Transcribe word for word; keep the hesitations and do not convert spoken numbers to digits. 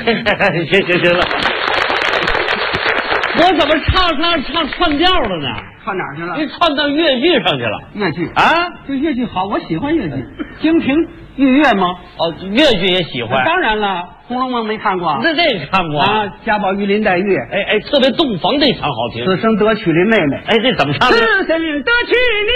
行行行了，我怎么唱唱唱串调了呢？ 串哪儿去了？ 你串到越剧上去了。 越剧啊， 这越剧好，我喜欢越剧。京评豫乐吗？ 哦，越剧也喜欢。 当然了，《红楼梦》没看过？ 这这个看过啊，贾宝玉林黛玉。 哎哎，特别洞房这场好听。 此生得娶林妹妹。 哎，这怎么唱的？ 此生得娶林